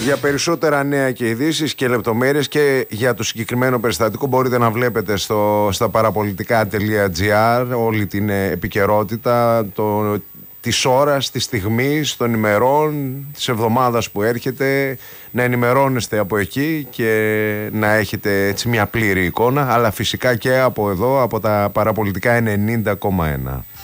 Για περισσότερα νέα και ειδήσεις και λεπτομέρειες και για το συγκεκριμένο περιστατικό μπορείτε να βλέπετε στα παραπολιτικά.gr όλη την επικαιρότητα της ώρας, της στιγμής, των ημερών, της εβδομάδας που έρχεται, να ενημερώνεστε από εκεί και να έχετε έτσι μια πλήρη εικόνα, αλλά φυσικά και από εδώ, από τα παραπολιτικά 90,1.